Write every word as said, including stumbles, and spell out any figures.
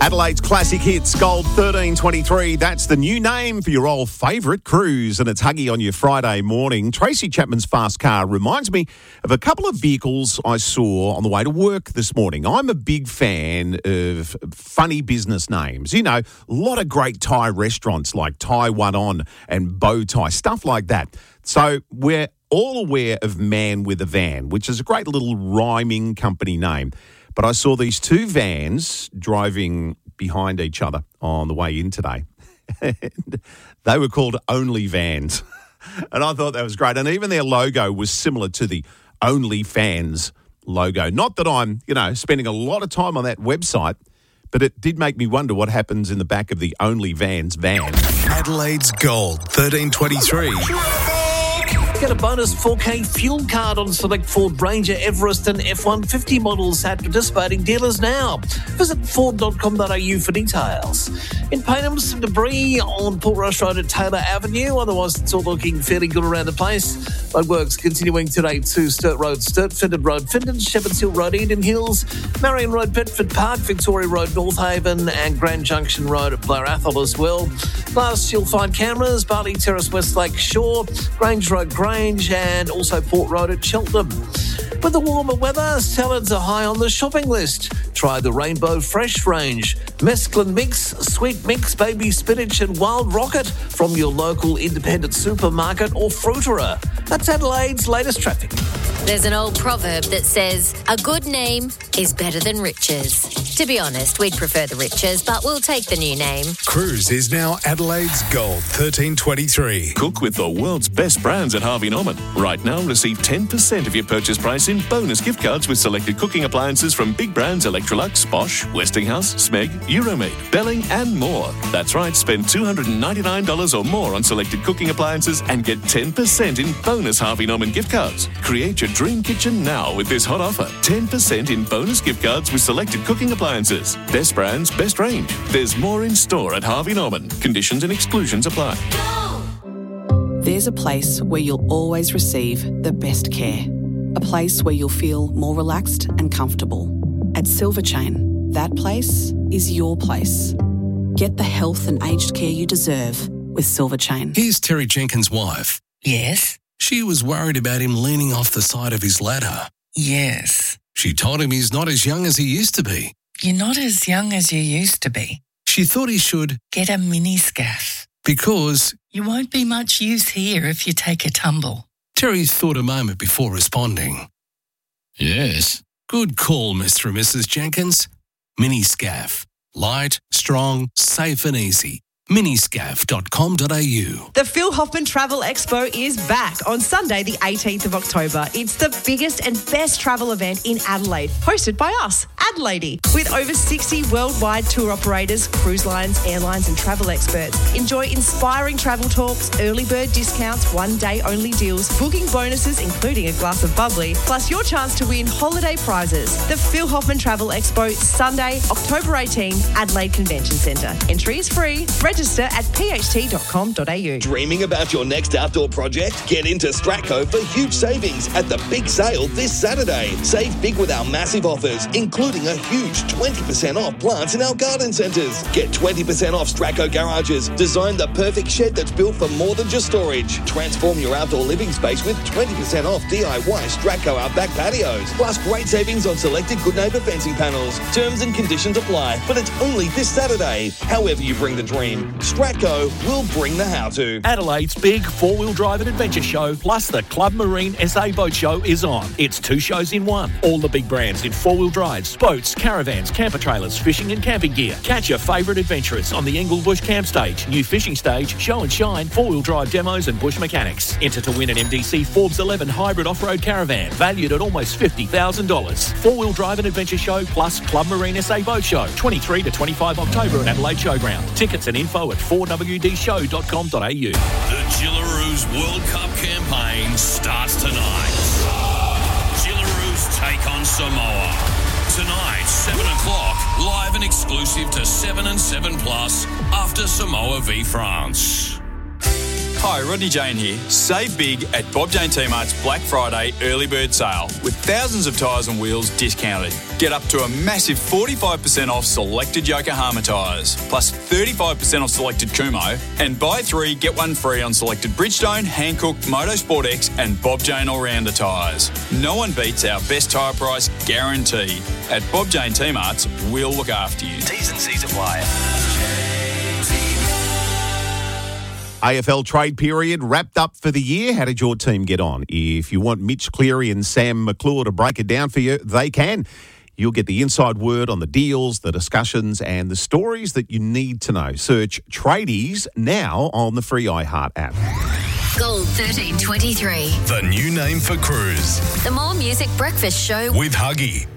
Adelaide's classic hits, Gold thirteen twenty-three. That's the new name for your old favourite cruise, and it's Huggy on your Friday morning. Tracy Chapman's fast car reminds me of a couple of vehicles I saw on the way to work this morning. I'm a big fan of funny business names. You know, a lot of great Thai restaurants like Thai One On and Bow Tie, stuff like that. So we're all aware of Man with a Van, which is a great little rhyming company name. But I saw these two vans driving behind each other on the way in today. And they were called Only Vans. And I thought that was great. And even their logo was similar to the Only Fans logo. Not that I'm, you know, spending a lot of time on that website, but it did make me wonder what happens in the back of the Only Vans van. Adelaide's Gold thirteen twenty-three. Get a bonus four K fuel card on select Ford Ranger, Everest and F one fifty models at participating dealers now. Visit ford dot com dot a u for details. In Payneham, some debris on Port Rush Road at Taylor Avenue. Otherwise, it's all looking fairly good around the place. Roadworks continuing today to Sturt Road, Sturt, Findon Road, Findon, Shepherds Hill Road, Eden Hills, Marion Road, Bedford Park, Victoria Road, North Haven and Grand Junction Road at Blair Athol as well. Last, you'll find cameras, Barley Terrace, Westlake Shore, Grange Road, Grange and also Port Road at Cheltenham. With the warmer weather, salads are high on the shopping list. Try the Rainbow Fresh range. Mesclun Mix, Sweet Mix, Baby Spinach and Wild Rocket from your local independent supermarket or fruiterer. That's Adelaide's latest traffic. There's an old proverb that says, a good name is better than riches. To be honest, we'd prefer the riches, but we'll take the new name. Cruise is now Adelaide's Gold thirteen twenty-three. Cook with the world's best brands at Harvey Norman. Right now, receive ten percent of your purchase price in bonus gift cards with selected cooking appliances from big brands Electrolux, Bosch, Westinghouse, Smeg, Euromade, Belling and more. That's right, spend two hundred ninety-nine dollars or more on selected cooking appliances and get ten percent in bonus Harvey Norman gift cards. Create your dream kitchen now with this hot offer. ten percent in bonus gift cards with selected cooking appliances. Best brands, best range. There's more in store at Harvey Norman. Conditions and exclusions apply. There's a place where you'll always receive the best care. A place where you'll feel more relaxed and comfortable. At Silver Chain, that place is your place. Get the health and aged care you deserve with Silver Chain. Here's Terry Jenkins' wife. Yes? She was worried about him leaning off the side of his ladder. Yes. She told him he's not as young as he used to be. You're not as young as you used to be. She thought he should get a mini scaff. Because you won't be much use here if you take a tumble. Terry thought a moment before responding. Yes. Good call, Mister and Missus Jenkins. Mini scaff. Light, strong, safe and easy. miniscaff dot com dot a u. The Phil Hoffman Travel Expo is back on Sunday, the eighteenth of October. It's the biggest and best travel event in Adelaide, hosted by us, Adelaide. With over sixty worldwide tour operators, cruise lines, airlines and travel experts. Enjoy inspiring travel talks, early bird discounts, one-day only deals, booking bonuses including a glass of bubbly, plus your chance to win holiday prizes. The Phil Hoffman Travel Expo, Sunday, October eighteenth, Adelaide Convention Centre. Entry is free. Register at p h t dot com dot a u. Dreaming about your next outdoor project? Get into Stratco for huge savings at the big sale this Saturday. Save big with our massive offers, including a huge twenty percent off plants in our garden centres. Get twenty percent off Stratco garages. Design the perfect shed that's built for more than just storage. Transform your outdoor living space with twenty percent off D I Y Stratco outback patios. Plus great savings on selected Good Neighbour fencing panels. Terms and conditions apply, but it's only this Saturday. However you bring the dream, Stratco will bring the how-to. Adelaide's big four-wheel drive and adventure show plus the Club Marine S A Boat Show is on. It's two shows in one. All the big brands in four-wheel drives, boats, caravans, camper trailers, fishing and camping gear. Catch your favourite adventurers on the Englebush Camp Stage, new fishing stage, show and shine, four-wheel drive demos and bush mechanics. Enter to win an M D C Forbes eleven hybrid off-road caravan valued at almost fifty thousand dollars. Four-wheel drive and adventure show plus Club Marine S A Boat Show, twenty-three to twenty-five October at Adelaide Showground. Tickets and info at four w d show dot com dot a u. The Gillaroos World Cup campaign starts tonight. Gillaroos take on Samoa. Tonight, seven o'clock, live and exclusive to seven and seven plus after Samoa v France. Hi, Rodney Jane here. Save big at Bob Jane T-Mart's Black Friday early bird sale with thousands of tyres and wheels discounted. Get up to a massive forty-five percent off selected Yokohama tyres, plus thirty-five percent off selected Kumho, and buy three, get one free on selected Bridgestone, Hankook, Motorsport X and Bob Jane All-Rounder tyres. No one beats our best tyre price guarantee. At Bob Jane T-Mart's, we'll look after you. T's and C's apply. A F L trade period wrapped up for the year. How did your team get on? If you want Mitch Cleary and Sam McClure to break it down for you, they can. You'll get the inside word on the deals, the discussions and the stories that you need to know. Search Tradies now on the free iHeart app. Gold thirteen twenty-three. The new name for Cruise. The More Music Breakfast Show with Huggy.